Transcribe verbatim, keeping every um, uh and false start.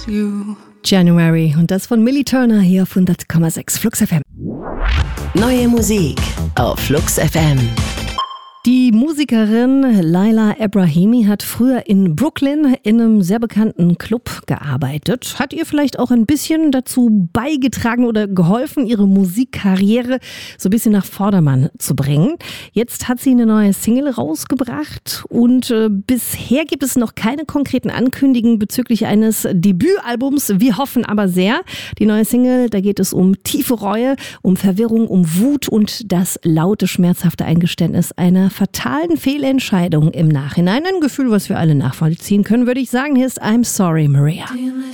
you. January und das von Millie Turner hier auf hundert Komma sechs Flux F M. Neue Musik auf Flux F M. Die Musikerin Laila Ebrahimi hat früher in Brooklyn in einem sehr bekannten Club gearbeitet. Hat ihr vielleicht auch ein bisschen dazu beigetragen oder geholfen, ihre Musikkarriere so ein bisschen nach Vordermann zu bringen. Jetzt hat sie eine neue Single rausgebracht und äh, bisher gibt es noch keine konkreten Ankündigungen bezüglich eines Debütalbums. Wir hoffen aber sehr. Die neue Single, da geht es um tiefe Reue, um Verwirrung, um Wut und das laute, schmerzhafte Eingeständnis einer fatalen Fehlentscheidung im Nachhinein. Ein Gefühl, was wir alle nachvollziehen können, würde ich sagen. Hier ist I'm Sorry, Maria.